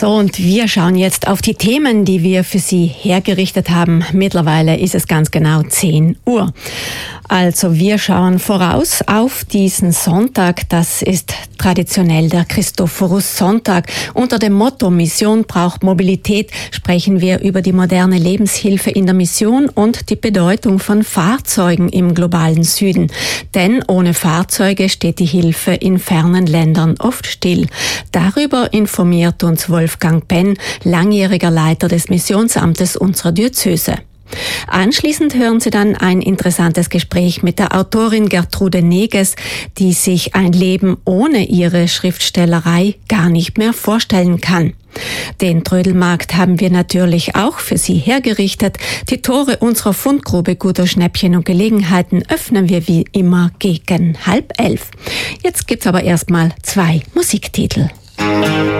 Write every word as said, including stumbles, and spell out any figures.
So, und wir schauen jetzt auf die Themen, die wir für Sie hergerichtet haben. Mittlerweile ist es ganz genau zehn Uhr. Also wir schauen voraus auf diesen Sonntag. Das ist traditionell der Christophorus-Sonntag. Unter dem Motto Mission braucht Mobilität sprechen wir über die moderne Lebenshilfe in der Mission und die Bedeutung von Fahrzeugen im globalen Süden. Denn ohne Fahrzeuge steht die Hilfe in fernen Ländern oft still. Darüber informiert uns Wolfgang Penn, langjähriger Leiter des Missionsamtes unserer Diözese. Anschließend hören Sie dann ein interessantes Gespräch mit der Autorin Gertrude Neges, die sich ein Leben ohne ihre Schriftstellerei gar nicht mehr vorstellen kann. Den Trödelmarkt haben wir natürlich auch für Sie hergerichtet. Die Tore unserer Fundgrube guter Schnäppchen und Gelegenheiten öffnen wir wie immer gegen halb elf. Jetzt gibt's aber erstmal zwei Musiktitel.